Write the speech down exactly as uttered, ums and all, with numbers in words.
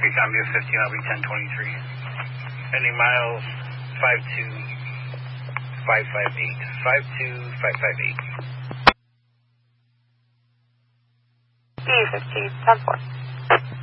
Cambio fifteen, I'll be ten twenty-three. Any miles? five two five five eight. five two five five eight. B fifteen, ten four.